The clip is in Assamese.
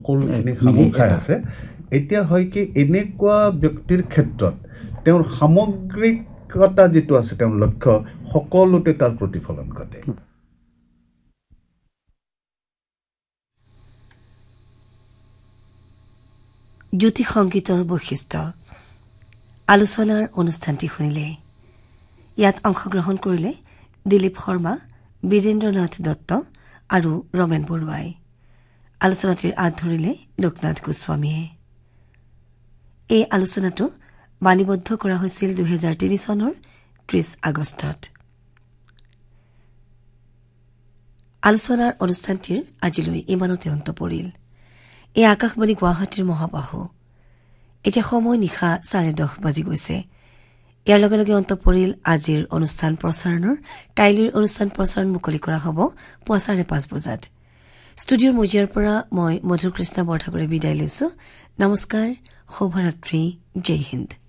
সকলোখিনি সামৰি খাই আছে এতিয়া হয় কি এনেকুৱা ব্যক্তিৰ ক্ষেত্ৰত তেওঁৰ সামগ্ৰিকতা যিটো আছে তেওঁৰ লক্ষ্য সকলোতে তাৰ প্ৰতিফলন ঘটে জ্যোতি সংগীতৰ বৈশিষ্ট্য আলোচনাৰ অনুষ্ঠানটি শুনিলে ইয়াত অংশগ্ৰহণ কৰিলে দিলীপ শৰ্মা বীৰেন্দ্ৰনাথ দত্ত আৰু ৰমেন বৰুৱাই আলোচনাটিৰ আঁত ধৰিলে লোকনাথ গোস্বামীয়ে এই আলোচনাটো বাণীবদ্ধ কৰা হৈছিল 2003 চনৰ 30 আগষ্টত আলোচনাৰ অনুষ্ঠানটিৰ আজিলৈ ইমানতে অন্ত পৰিল এই আকাশবাণী গুৱাহাটীৰ মহাবাহু এতিয়া সময় নিশা 10:30 বাজি গৈছে ইয়াৰ লগে লগে অন্ত পৰিল আজিৰ অনুষ্ঠান প্ৰচাৰণৰ কাইলৈৰ অনুষ্ঠান প্ৰচাৰণ মুকলি কৰা হ'ব পুৱা 5:30 বজাত ষ্টুডিঅ'ৰ মজিয়াৰ পৰা মই মধুকৃষ্ণ বৰঠাকুৰে বিদায় লৈছো নমস্কাৰ শুভৰাত্ৰি জয় হিন্দ